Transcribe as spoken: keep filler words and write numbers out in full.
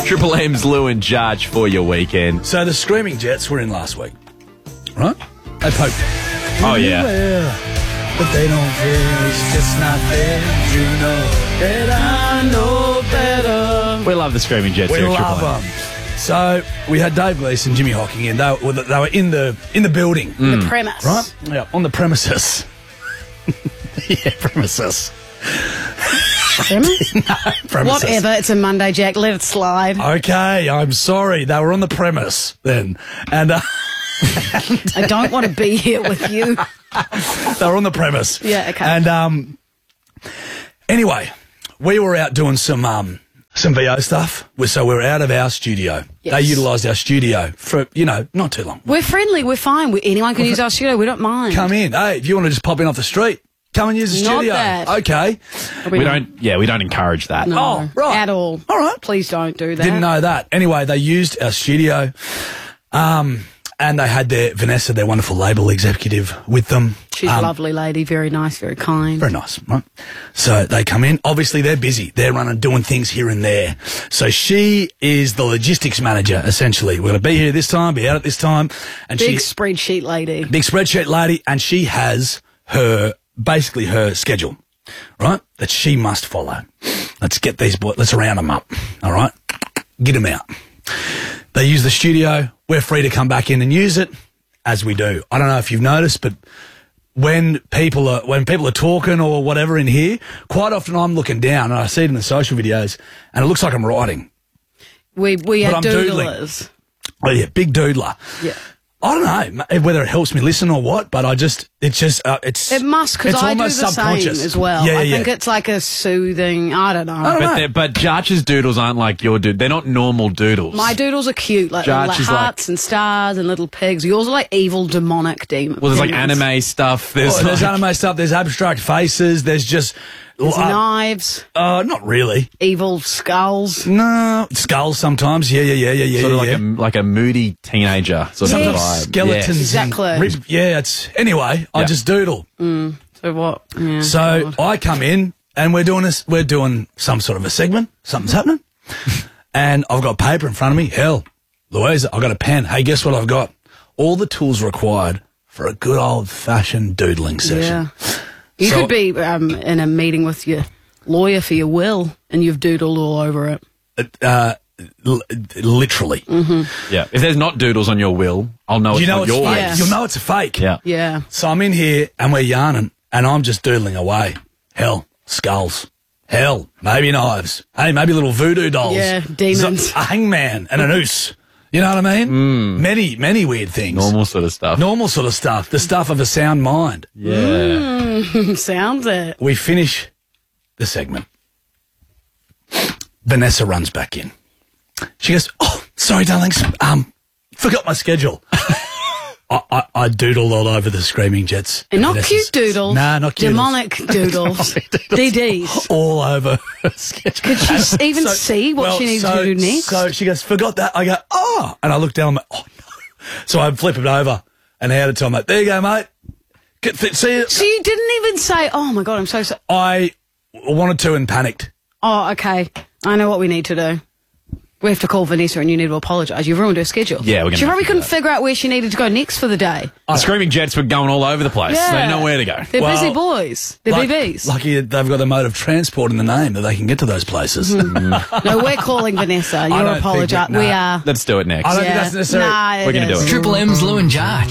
Triple M's Lou and Judge for your weekend. So the Screaming Jets were in last week, right? They poked. Oh, yeah. But they don't care, it's just not fair. You know that I know better. We love the Screaming Jets We here at love Triple M. them. So we had Dave Gleeson, Jimmy Hocking in. They were, they were in the in the building, The premise. right? Yeah, on the premises. yeah, premises. Premise? premises. Whatever, it's a Monday, Jack. Let it slide. Okay, I'm sorry. They were on the premise then, and uh, I don't want to be here with you. they were on the premise. Yeah, okay. And um, anyway, we were out doing some um some V O stuff. We- So we were out of our studio. Yes. They utilised our studio for you know not too long. We're friendly. We're fine. We, anyone can use our studio. We don't mind. Come in. Hey, if you want to just pop in off the street, come and use the Not studio. that. Okay. We don't, yeah, we don't encourage that. No, Oh, right. At all. All right. Please don't do that. Didn't know that. Anyway, they used our studio, um, and they had their Vanessa, their wonderful label executive, with them. She's Um, a lovely lady. Very nice. Very kind. Very nice, right? So they come in. Obviously, they're busy. They're running, doing things here and there. So she is the logistics manager, essentially. We're going to be here this time, be out at this time, and Big she spreadsheet lady. big spreadsheet lady, and she has her basically her schedule, right? That she must follow. Let's get these boys. Let's round them up. All right, get them out. They use the studio. We're free to come back in and use it as we do. I don't know if you've noticed, but when people are when people are talking or whatever in here, quite often I'm looking down and I see it in the social videos, and it looks like I'm writing. We we But are I'm doodling. doodlers. Oh yeah, big doodler. Yeah. I don't know m- whether it helps me listen or what, but I just, it's just, uh, it's... It must, because it's I do the almost same subconscious. as well. Yeah, I yeah, think yeah. it's like a soothing, I don't know. I don't But, know. they're- but Judge's doodles aren't like your dude. They're not normal doodles. My doodles are cute, like, Judge like is like- hearts and stars and little pigs. Yours are like evil, demonic demons. Well, there's like anime stuff. There's, Oh, there's like, anime stuff, there's abstract faces, there's just... There's uh, knives, uh, not really. evil skulls. No, skulls sometimes. Yeah, yeah, yeah, yeah, yeah. sort of yeah. like a like a moody teenager sort of Yes. vibe. Skeletons. Yes. Exactly. and rib- yeah, it's... Anyway, I Yeah. just doodle. So what? Yeah, So God. I come in and we're doing this, we're doing some sort of a segment. Something's happening. And I've got paper in front of me. Hell, Louisa, I've got a pen. Hey, guess what I've got? All the tools required for a good old fashioned doodling session. Yeah. You So- could be um, in a meeting with your lawyer for your will and you've doodled all over it. Uh, l- literally. Yeah. If there's not doodles on your will, I'll know You it's know not it's yours. fake. Yeah. You'll know it's a fake. Yeah. Yeah. So I'm in here and we're yarning and I'm just doodling away. Hell, skulls. Hell, maybe knives. Hey, maybe little voodoo dolls. Yeah, demons. A hangman and a noose. You know what I mean? Many, many weird things. Normal sort of stuff. Normal sort of stuff. The stuff of a sound mind. Yeah. Sounds it. We finish the segment. Vanessa runs back in. She goes, "Oh, sorry, darlings. Um, forgot my schedule." I, I, I doodled all over the Screaming Jets. And not Vanessa's- cute doodles. Nah, not cute. Demonic doodles. D Ds. All over her schedule. Could she s- even see what she needs so, to do next? So she goes, "Forgot that." I go, "Oh," and I look down. I'm like, "Oh no!" So I flip it over and hand it to him. Like, "There you go, mate. Get, th- see it." So you didn't even say, "Oh my God, I'm so sorry." I wanted to and panicked. Oh, okay. I know what we need to do. We have to call Vanessa and you need to apologise. You've ruined her schedule. Yeah, we're gonna She have probably to do couldn't that. figure out where she needed to go next for the day. The Screaming Jets were going all over the place. Yeah. They didn't know where to go. They're Well, busy boys. They're Like- B Bs. Lucky they've got the mode of transport in the name that they can get to those places. No, we're calling Vanessa. don't You're think apologise. we- We nah. are. Let's do it next. I don't think Yeah. that's necessary. Nah, it We're gonna do is. it. Triple M's Lou and Judge.